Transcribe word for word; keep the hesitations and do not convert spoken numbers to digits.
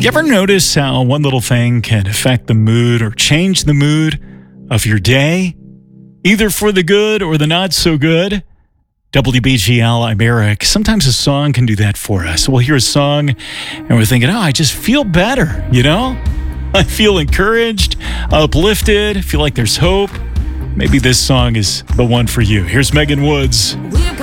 You ever notice how one little thing can affect the mood or change the mood of your day, either for the good or the not so good? W B G L, I'm Eric. Sometimes a song can do that for us. We'll hear a song and we're thinking, oh, I just feel better, you know? I feel encouraged, uplifted, feel like there's hope. Maybe this song is the one for you. Here's Megan Woods. We